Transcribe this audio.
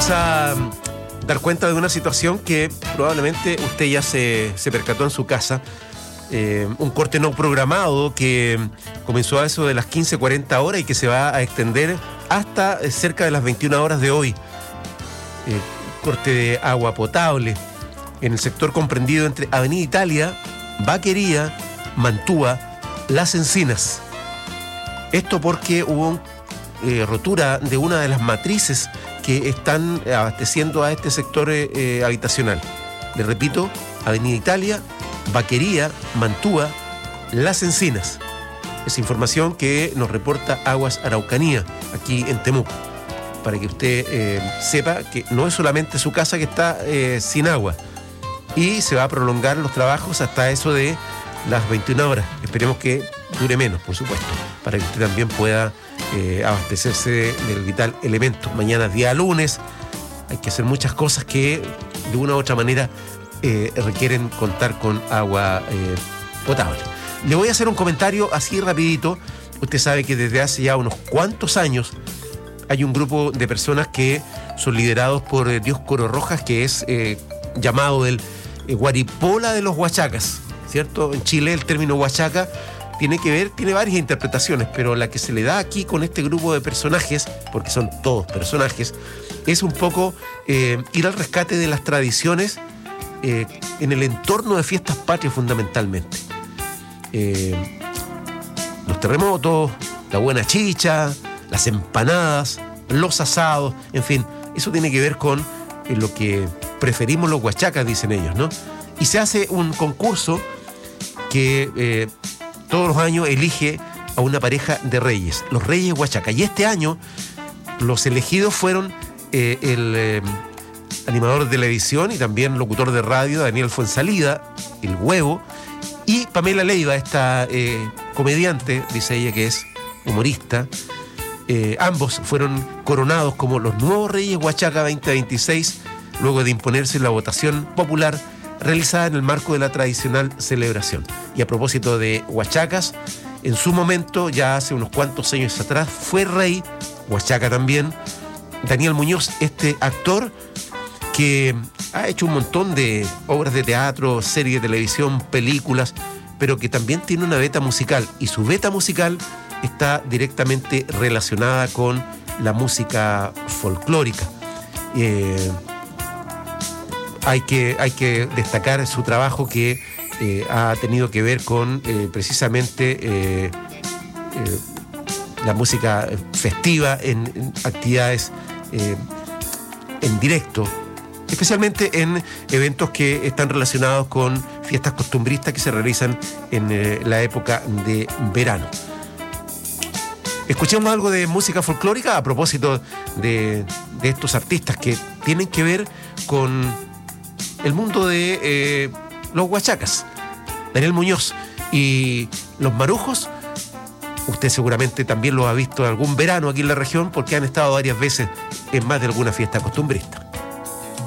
vamos a dar cuenta de una situación que probablemente usted ya se percató en su casa. Un corte no programado que comenzó a eso de las 15:40 horas y que se va a extender hasta cerca de las 21 horas de hoy. Corte de agua potable en el sector comprendido entre Avenida Italia, Vaquería, Mantúa, Las Encinas. Esto porque hubo rotura de una de las matrices que están abasteciendo a este sector habitacional. Le repito, Avenida Italia, Vaquería, Mantúa, Las Encinas. Es información que nos reporta Aguas Araucanía, aquí en Temuco, para que usted sepa que no es solamente su casa que está sin agua, y se va a prolongar los trabajos hasta eso de las 21 horas. Esperemos que dure menos, por supuesto, para que usted también pueda abastecerse del vital elemento. Mañana es día lunes, hay que hacer muchas cosas que de una u otra manera requieren contar con agua potable. Le voy a hacer un comentario así rapidito. Usted sabe que desde hace ya unos cuantos años hay un grupo de personas que son liderados por Dioscoro Rojas, que es llamado el Guaripola de los Huachacas, ¿cierto? En Chile el término huachaca tiene varias interpretaciones, pero la que se le da aquí con este grupo de personajes, porque son todos personajes, es un poco ir al rescate de las tradiciones en el entorno de fiestas patrias fundamentalmente. Los terremotos, la buena chicha, las empanadas, los asados, en fin, eso tiene que ver con lo que preferimos los huachacas, dicen ellos, ¿no? Y se hace un concurso que todos los años elige a una pareja de reyes, los reyes huachacas. Y este año los elegidos fueron el animador de televisión y también locutor de radio Daniel Fuenzalida, el Huevo, y Pamela Leiva, esta comediante, dice ella que es humorista. Ambos fueron coronados como los nuevos Reyes Huachaca 2026, luego de imponerse la votación popular realizada en el marco de la tradicional celebración. Y a propósito de huachacas, en su momento, ya hace unos cuantos años atrás, fue rey, huachaca también, Daniel Muñoz, este actor que ha hecho un montón de obras de teatro, series de televisión, películas, pero que también tiene una beta musical, y su beta musical está directamente relacionada con la música folclórica. Hay que destacar su trabajo que ha tenido que ver con precisamente la música festiva en actividades en directo, especialmente en eventos que están relacionados con fiestas costumbristas que se realizan en la época de verano. Escuchemos algo de música folclórica a propósito de estos artistas que tienen que ver con el mundo de los huachacas. Daniel Muñoz y los marujos, usted seguramente también los ha visto en algún verano aquí en la región, porque han estado varias veces en más de alguna fiesta costumbrista.